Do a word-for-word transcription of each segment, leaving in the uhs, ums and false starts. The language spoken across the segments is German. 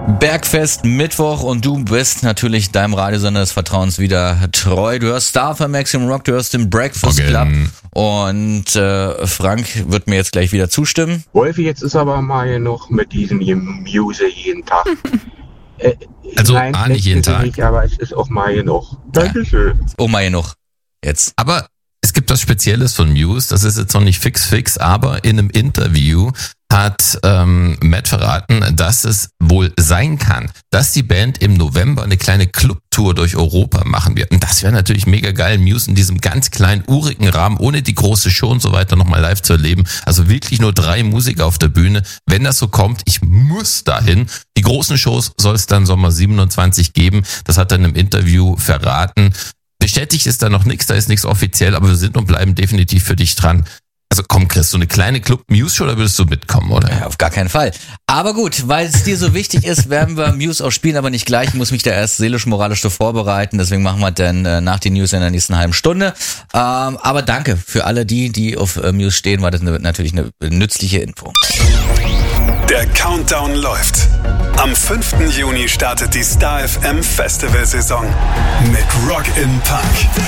Bergfest Mittwoch und du bist natürlich deinem Radiosender des Vertrauens wieder treu. Du hörst Star F M Maximum Rock, du hörst den Breakfast Club und äh, Frank wird mir jetzt gleich wieder zustimmen. Wolfi, jetzt ist aber mal noch mit diesem Muse jeden Tag. äh, also nein, A, nicht jeden Tag. Nicht, aber es ist auch mal genug. Dankeschön. Ja, auch mal genug. Jetzt. Aber es gibt was Spezielles von Muse, das ist jetzt noch nicht fix fix, aber in einem Interview hat ähm, Matt verraten, dass es wohl sein kann, dass die Band im November eine kleine Clubtour durch Europa machen wird. Und das wäre natürlich mega geil, Muse in diesem ganz kleinen, urigen Rahmen, ohne die große Show und so weiter nochmal live zu erleben. Also wirklich nur drei Musiker auf der Bühne. Wenn das so kommt, ich muss dahin. Die großen Shows soll es dann Sommer siebenundzwanzig geben. Das hat er in einem Interview verraten. Bestätigt ist da noch nichts, da ist nichts offiziell, aber wir sind und bleiben definitiv für dich dran. Also komm Chris, so eine kleine Club-Muse-Show, da würdest du mitkommen, oder? Ja, auf gar keinen Fall. Aber gut, weil es dir so wichtig ist, werden wir Muse auch spielen, aber nicht gleich. Ich muss mich da erst seelisch-moralisch so vorbereiten. Deswegen machen wir dann äh, nach den News in der nächsten halben Stunde. Ähm, aber danke für alle die, die auf äh, Muse stehen, war das eine, natürlich eine nützliche Info. Der Countdown läuft. Am fünften Juni startet die Star F M Festivalsaison mit Rock in Park.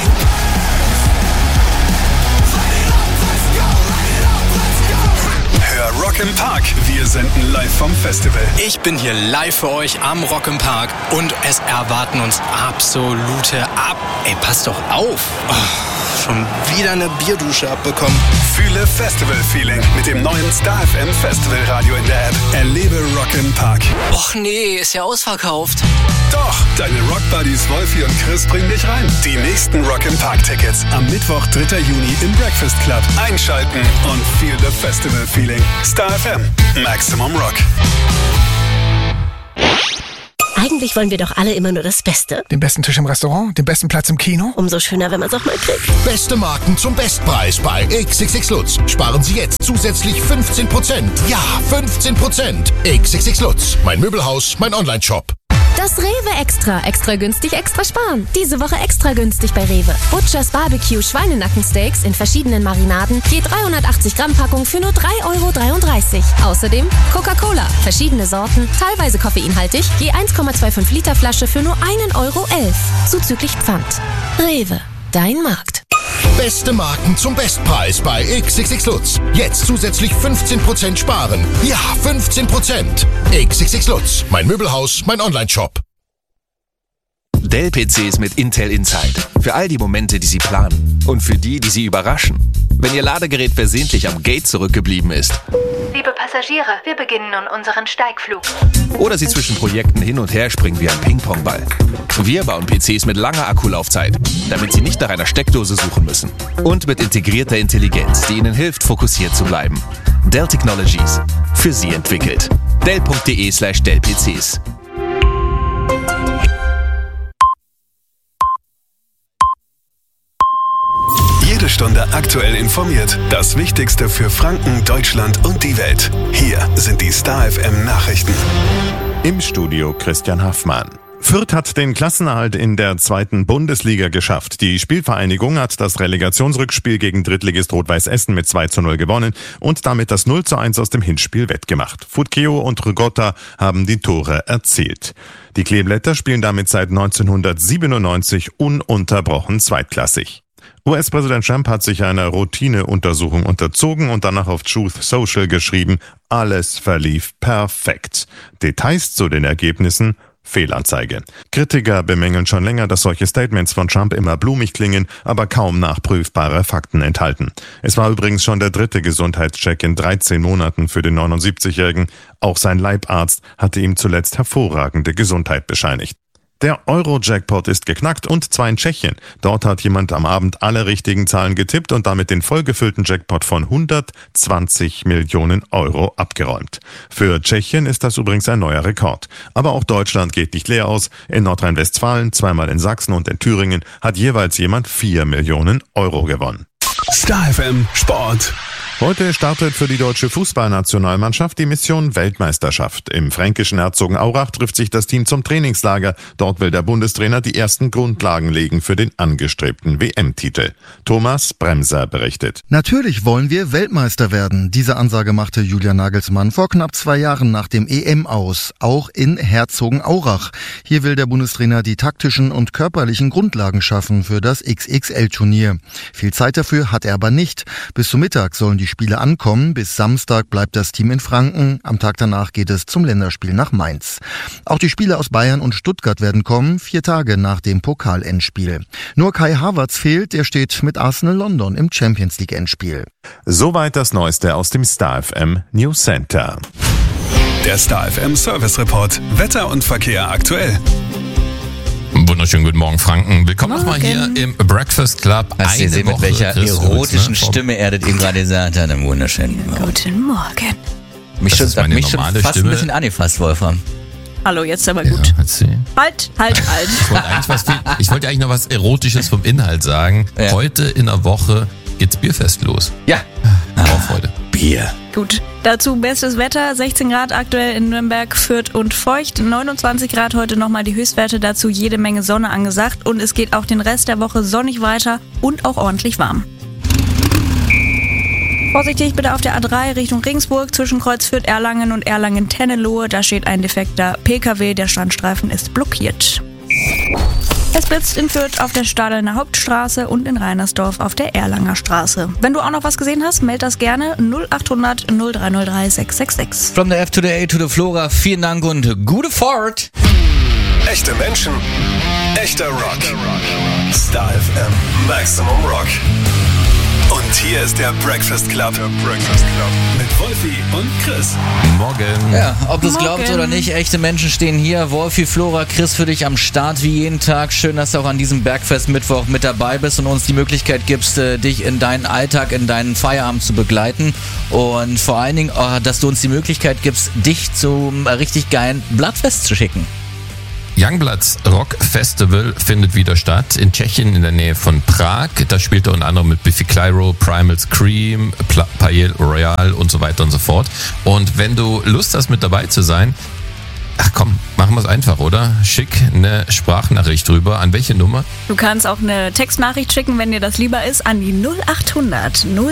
Hör Rock im Park. Wir senden live vom Festival. Ich bin hier live für euch am Rock im Park und es erwarten uns absolute Ab... Ey, passt doch auf. Oh, schon wieder eine Bierdusche abbekommen. Fühle Festival-Feeling mit dem neuen Star F M Festival Radio in der App. Erlebe Rock im Park. Och nee, ist ja ausverkauft. Doch, deine Rock-Buddies Wolfi und Chris bringen dich rein. Die nächsten Rock im Park-Tickets am Mittwoch, dritter Juni im Breakfast Club. Einschalten und feel the Festival-Feeling. Star F M, Maximum Rock. Eigentlich wollen wir doch alle immer nur das Beste. Den besten Tisch im Restaurant, den besten Platz im Kino. Umso schöner, wenn man es auch mal kriegt. Beste Marken zum Bestpreis bei X X X Lutz. Sparen Sie jetzt zusätzlich fünfzehn Prozent. Ja, fünfzehn Prozent. X X X Lutz. Mein Möbelhaus, mein Online-Shop. Das Rewe Extra. Extra günstig, extra sparen. Diese Woche extra günstig bei Rewe. Butchers Barbecue Schweinenackensteaks in verschiedenen Marinaden. Je dreihundertachtzig Gramm Packung für nur drei Euro dreiunddreißig. Außerdem Coca-Cola. Verschiedene Sorten, teilweise koffeinhaltig. Je eins Komma fünfundzwanzig Liter Flasche für nur ein Euro elf. Zuzüglich Pfand. Rewe. Dein Markt. Beste Marken zum Bestpreis bei X X X Lutz. Jetzt zusätzlich fünfzehn Prozent sparen. Ja, fünfzehn Prozent. X X X Lutz. Mein Möbelhaus, mein Online-Shop. Dell-P Cs mit Intel Inside. Für all die Momente, die Sie planen. Und für die, die Sie überraschen. Wenn Ihr Ladegerät versehentlich am Gate zurückgeblieben ist. Liebe Passagiere, wir beginnen nun unseren Steigflug. Oder Sie zwischen Projekten hin und her springen wie ein Ping-Pong-Ball. Wir bauen P Cs mit langer Akkulaufzeit, damit Sie nicht nach einer Steckdose suchen müssen. Und mit integrierter Intelligenz, die Ihnen hilft, fokussiert zu bleiben. Dell Technologies. Für Sie entwickelt. Dell.de slash Dell-PCs. Jede Stunde aktuell informiert. Das Wichtigste für Franken, Deutschland und die Welt. Hier sind die Star F M Nachrichten. Im Studio Christian Haffmann. Fürth hat den Klassenerhalt in der zweiten Bundesliga geschafft. Die Spielvereinigung hat das Relegationsrückspiel gegen Drittligist Rot-Weiß Essen mit zwei zu null gewonnen und damit das null zu eins aus dem Hinspiel wettgemacht. Futkeo und Rygotta haben die Tore erzielt. Die Kleeblätter spielen damit seit neunzehnhundertsiebenundneunzig ununterbrochen zweitklassig. U S-Präsident Trump hat sich einer Routineuntersuchung unterzogen und danach auf Truth Social geschrieben, alles verlief perfekt. Details zu den Ergebnissen: Fehlanzeige. Kritiker bemängeln schon länger, dass solche Statements von Trump immer blumig klingen, aber kaum nachprüfbare Fakten enthalten. Es war übrigens schon der dritte Gesundheitscheck in dreizehn Monaten für den neunundsiebzigjährigen. Auch sein Leibarzt hatte ihm zuletzt hervorragende Gesundheit bescheinigt. Der Euro-Jackpot ist geknackt und zwar in Tschechien. Dort hat jemand am Abend alle richtigen Zahlen getippt und damit den vollgefüllten Jackpot von hundertzwanzig Millionen Euro abgeräumt. Für Tschechien ist das übrigens ein neuer Rekord. Aber auch Deutschland geht nicht leer aus. In Nordrhein-Westfalen, zweimal in Sachsen und in Thüringen hat jeweils jemand vier Millionen Euro gewonnen. Star F M Sport. Heute startet für die deutsche Fußballnationalmannschaft die Mission Weltmeisterschaft. Im fränkischen Herzogenaurach trifft sich das Team zum Trainingslager. Dort will der Bundestrainer die ersten Grundlagen legen für den angestrebten W M-Titel. Thomas Bremser berichtet. Natürlich wollen wir Weltmeister werden. Diese Ansage machte Julian Nagelsmann vor knapp zwei Jahren nach dem E M aus, auch in Herzogenaurach. Hier will der Bundestrainer die taktischen und körperlichen Grundlagen schaffen für das X X L-Turnier. Viel Zeit dafür hat er aber nicht. Bis zum Mittag sollen die Spiele ankommen. Bis Samstag bleibt das Team in Franken. Am Tag danach geht es zum Länderspiel nach Mainz. Auch die Spieler aus Bayern und Stuttgart werden kommen, vier Tage nach dem Pokal-Endspiel. Nur Kai Havertz fehlt, der steht mit Arsenal London im Champions League Endspiel. Soweit das Neueste aus dem Star F M News Center. Der Star F M Service Report. Wetter und Verkehr aktuell. Wunderschönen guten Morgen, Franken. Willkommen nochmal hier im Breakfast Club. Hast du gesehen, mit welcher erotischen Stimme er das eben gerade gesagt hat? Einen wunderschönen Morgen. Guten Morgen. Mich Das schon, ist meine mich schon normale fast Stimme. ein bisschen angefasst, Wolfram. Hallo, jetzt aber gut. Ja, hat sie. Halt, halt, halt. Ich wollte eigentlich, was viel, ich wollte eigentlich noch was Erotisches vom Inhalt sagen. Ja. Heute in der Woche geht's Bierfest los. Ja. Vorfreude. Bier. Gut. Dazu bestes Wetter, sechzehn Grad aktuell in Nürnberg, Fürth und Feucht, neunundzwanzig Grad heute nochmal die Höchstwerte, dazu jede Menge Sonne angesagt und es geht auch den Rest der Woche sonnig weiter und auch ordentlich warm. Vorsichtig bitte auf der A drei Richtung Regensburg zwischen Kreuz Fürth, Erlangen und Erlangen-Tennelohe, da steht ein defekter P K W, der Standstreifen ist blockiert. Es blitzt in Fürth auf der Stadelner Hauptstraße und in Reinersdorf auf der Erlanger Straße. Wenn du auch noch was gesehen hast, meld das gerne null acht hundert null drei null drei sechs sechs sechs. From the F to the A to the Flora, vielen Dank und gute Fahrt. Echte Menschen, echter Rock. Star F M Maximum Rock. Und hier ist der Breakfast Club. Der Breakfast Club. Mit Wolfi und Chris. Morgen. Ja, ob du es Morgen. glaubst oder nicht, echte Menschen stehen hier. Wolfi, Flora, Chris für dich am Start wie jeden Tag. Schön, dass du auch an diesem Bergfest-Mittwoch mit dabei bist und uns die Möglichkeit gibst, äh, dich in deinen Alltag, in deinen Feierabend zu begleiten. Und vor allen Dingen, oh, dass du uns die Möglichkeit gibst, dich zum äh, richtig geilen Blattfest zu schicken. Youngbloods Rock Festival findet wieder statt in Tschechien in der Nähe von Prag. Da spielt er unter anderem mit Biffy Clyro, Primal Scream, Pla- Payel Royal und so weiter und so fort. Und wenn du Lust hast, mit dabei zu sein, ach komm, machen wir es einfach, oder? Schick eine Sprachnachricht drüber. An welche Nummer? Du kannst auch eine Textnachricht schicken, wenn dir das lieber ist, an die null acht hundert null